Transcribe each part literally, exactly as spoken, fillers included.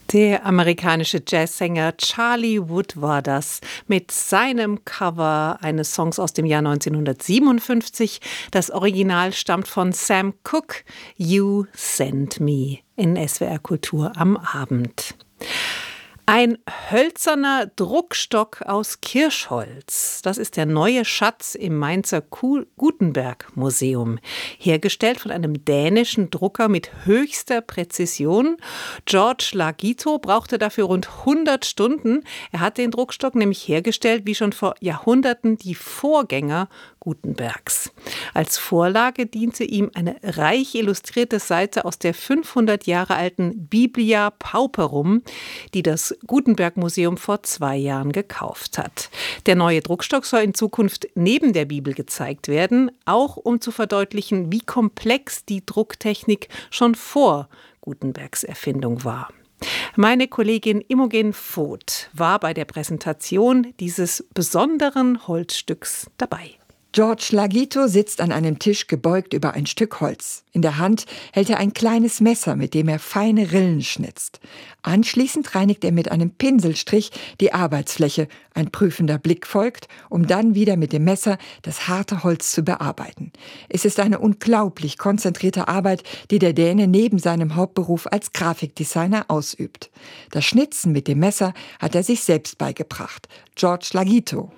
Der amerikanische Jazzsänger Charlie Wood war das mit seinem Cover eines Songs aus dem Jahr neunzehnhundertsiebenundfünfzig. Das Original stammt von Sam Cooke, You Send Me, in S W R Kultur am Abend. Ein hölzerner Druckstock aus Kirschholz. Das ist der neue Schatz im Mainzer Gutenberg-Museum. Hergestellt von einem dänischen Drucker mit höchster Präzision. George Lagito brauchte dafür rund hundert Stunden. Er hat den Druckstock nämlich hergestellt, wie schon vor Jahrhunderten die Vorgänger Gutenbergs. Als Vorlage diente ihm eine reich illustrierte Seite aus der fünfhundert Jahre alten Biblia Pauperum, die das Gutenberg-Museum vor zwei Jahren gekauft hat. Der neue Druckstock soll in Zukunft neben der Bibel gezeigt werden, auch um zu verdeutlichen, wie komplex die Drucktechnik schon vor Gutenbergs Erfindung war. Meine Kollegin Imogen Voth war bei der Präsentation dieses besonderen Holzstücks dabei. George Lagito sitzt an einem Tisch gebeugt über ein Stück Holz. In der Hand hält er ein kleines Messer, mit dem er feine Rillen schnitzt. Anschließend reinigt er mit einem Pinselstrich die Arbeitsfläche. Ein prüfender Blick folgt, um dann wieder mit dem Messer das harte Holz zu bearbeiten. Es ist eine unglaublich konzentrierte Arbeit, die der Däne neben seinem Hauptberuf als Grafikdesigner ausübt. Das Schnitzen mit dem Messer hat er sich selbst beigebracht. George Lagito.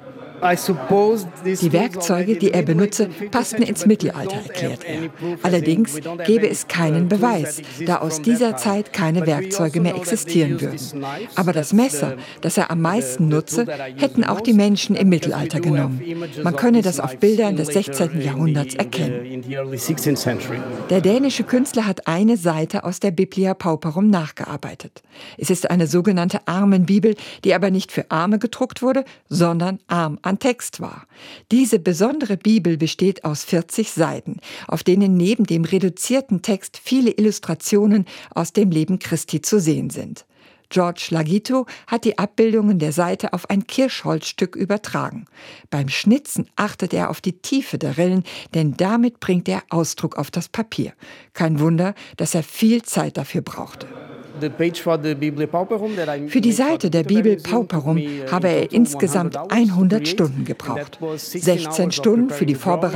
Die Werkzeuge, die er benutze, passten ins Mittelalter, erklärt er. Allerdings gäbe es keinen Beweis, da aus dieser Zeit keine Werkzeuge mehr existieren würden. Aber das Messer, das er am meisten nutze, hätten auch die Menschen im Mittelalter genommen. Man könne das auf Bildern des sechzehnten Jahrhunderts erkennen. Der dänische Künstler hat eine Seite aus der Biblia Pauperum nachgearbeitet. Es ist eine sogenannte Armenbibel, die aber nicht für Arme gedruckt wurde, sondern arm an Text war. Diese besondere Bibel besteht aus vierzig Seiten, auf denen neben dem reduzierten Text viele Illustrationen aus dem Leben Christi zu sehen sind. George Lagito hat die Abbildungen der Seite auf ein Kirschholzstück übertragen. Beim Schnitzen achtet er auf die Tiefe der Rillen, denn damit bringt er Ausdruck auf das Papier. Kein Wunder, dass er viel Zeit dafür brauchte. Für die Seite der Bibel Pauperum habe er insgesamt hundert Stunden gebraucht. sechzehn Stunden für die Vorbereitung